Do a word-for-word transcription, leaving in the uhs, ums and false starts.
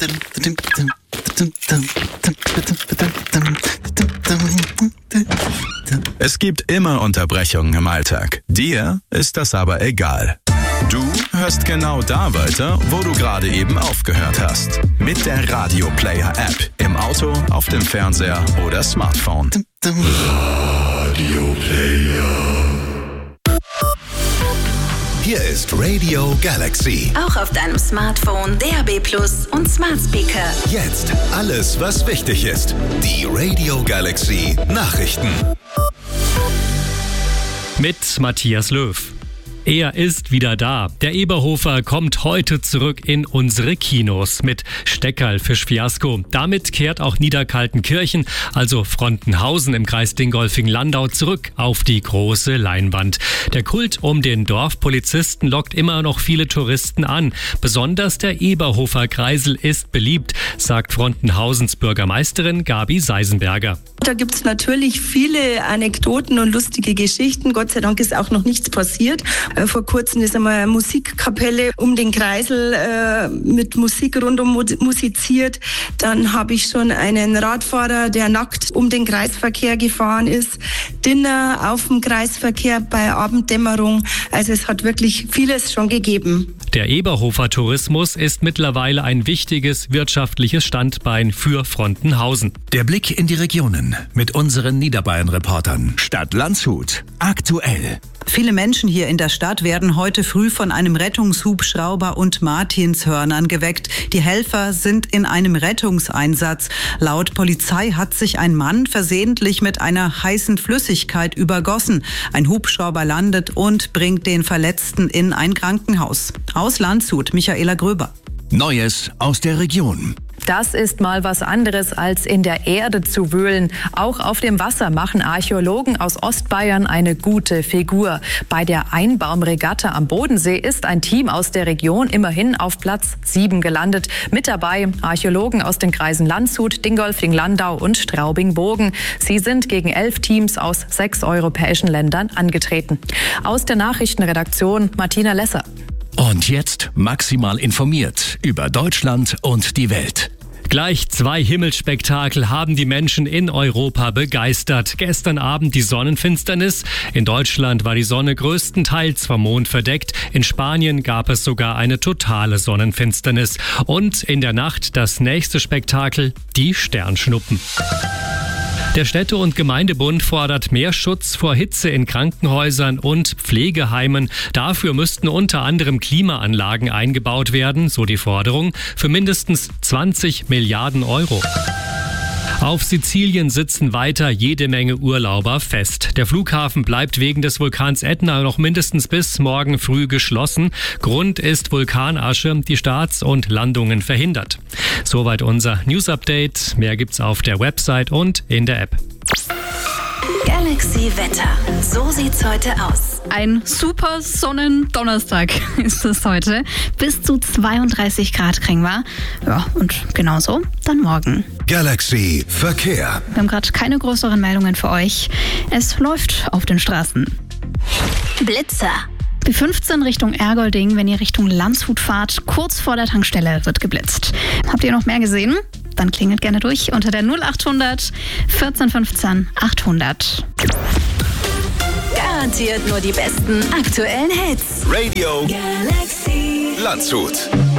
Es gibt immer Unterbrechungen im Alltag. Dir ist das aber egal. Du hörst genau da weiter, wo du gerade eben aufgehört hast. Mit der Radio Player App. Im Auto, auf dem Fernseher oder Smartphone. Radio Player. Hier ist Radio Galaxy. Auch auf deinem Smartphone, D A B Plus und Smart Speaker. Jetzt alles, was wichtig ist. Die Radio Galaxy Nachrichten. Mit Matthias Löw. Er ist wieder da. Der Eberhofer kommt heute zurück in unsere Kinos mit Steckerl Fischfiasko. Damit kehrt auch Niederkaltenkirchen, also Frontenhausen im Kreis Dingolfing-Landau, zurück auf die große Leinwand. Der Kult um den Dorfpolizisten lockt immer noch viele Touristen an. Besonders der Eberhofer Kreisel ist beliebt, sagt Frontenhausens Bürgermeisterin Gabi Seisenberger. Da gibt es natürlich viele Anekdoten und lustige Geschichten. Gott sei Dank ist auch noch nichts passiert. Äh, vor kurzem ist einmal eine Musikkapelle um den Kreisel äh, mit Musik rundum musiziert. Dann habe ich schon einen Radfahrer, der nackt um den Kreisverkehr gefahren ist. Dinner auf dem Kreisverkehr bei Abenddämmerung. Also es hat wirklich vieles schon gegeben. Der Eberhofer Tourismus ist mittlerweile ein wichtiges wirtschaftliches Standbein für Frontenhausen. Der Blick in die Regionen mit unseren Niederbayern-Reportern. Stadt Landshut. Aktuell. Viele Menschen hier in der Stadt werden heute früh von einem Rettungshubschrauber und Martinshörnern geweckt. Die Helfer sind in einem Rettungseinsatz. Laut Polizei hat sich ein Mann versehentlich mit einer heißen Flüssigkeit übergossen. Ein Hubschrauber landet und bringt den Verletzten in ein Krankenhaus. Aus Landshut, Michaela Gröber. Neues aus der Region. Das ist mal was anderes, als in der Erde zu wühlen. Auch auf dem Wasser machen Archäologen aus Ostbayern eine gute Figur. Bei der Einbaumregatta am Bodensee ist ein Team aus der Region immerhin auf Platz sieben gelandet. Mit dabei Archäologen aus den Kreisen Landshut, Dingolfing-Landau und Straubing-Bogen. Sie sind gegen elf Teams aus sechs europäischen Ländern angetreten. Aus der Nachrichtenredaktion Martina Lesser. Und jetzt maximal informiert über Deutschland und die Welt. Gleich zwei Himmelsspektakel haben die Menschen in Europa begeistert. Gestern Abend die Sonnenfinsternis. In Deutschland war die Sonne größtenteils vom Mond verdeckt. In Spanien gab es sogar eine totale Sonnenfinsternis. Und in der Nacht das nächste Spektakel, die Sternschnuppen. Der Städte- und Gemeindebund fordert mehr Schutz vor Hitze in Krankenhäusern und Pflegeheimen. Dafür müssten unter anderem Klimaanlagen eingebaut werden, so die Forderung, für mindestens zwanzig Milliarden Euro. Auf Sizilien sitzen weiter jede Menge Urlauber fest. Der Flughafen bleibt wegen des Vulkans Ätna noch mindestens bis morgen früh geschlossen. Grund ist Vulkanasche, die Starts und Landungen verhindert. Soweit unser News-Update. Mehr gibt's auf der Website und in der App. Galaxy Wetter. So sieht's heute aus. Ein super Sonnendonnerstag ist es heute. Bis zu zweiunddreißig Grad kriegen wir. Ja, und genauso dann morgen. Galaxy Verkehr. Wir haben gerade keine größeren Meldungen für euch. Es läuft auf den Straßen. Blitzer. B fünfzehn Richtung Ergolding, wenn ihr Richtung Landshut fahrt, kurz vor der Tankstelle wird geblitzt. Habt ihr noch mehr gesehen? Dann klingelt gerne durch unter der null achthundert vierzehn fünfzehn achthundert. Garantiert nur die besten aktuellen Hits. Radio Galaxy Landshut.